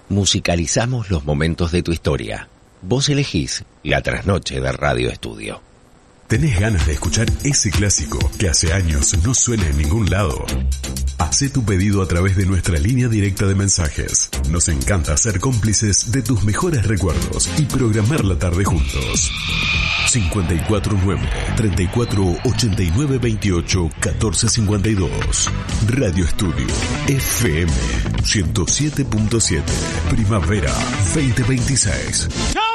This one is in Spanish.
Musicalizamos los momentos de tu historia. Vos elegís la trasnoche de Radio Estudio. ¿Tenés ganas de escuchar ese clásico que hace años no suena en ningún lado? Hacé tu pedido a través de nuestra línea directa de mensajes. Nos encanta ser cómplices de tus mejores recuerdos y programar la tarde juntos. 549-3489-28-1452. Radio Estudio FM 107.7. Primavera 2026.